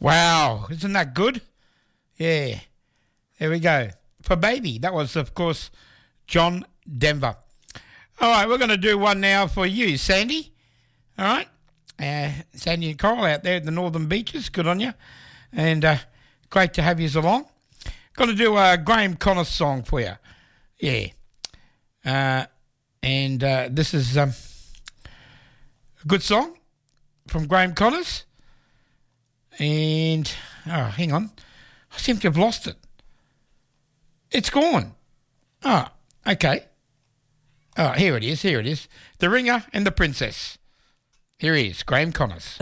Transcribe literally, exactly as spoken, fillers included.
Wow, isn't that good? Yeah, there we go. For Baby, that was, of course, John Denver. All right, we're going to do one now for you, Sandy. All right, uh, Sandy and Coral out there at the Northern Beaches, good on you. And uh, great to have you along. Going to do a Graham Connors song for you. Yeah. Uh, and uh, this is um, a good song from Graham Connors. And, oh, hang on. I seem to have lost it. It's gone. Oh, okay. Oh, here it is, here it is. The Ringer and the Princess. Here he is, Graham Connors.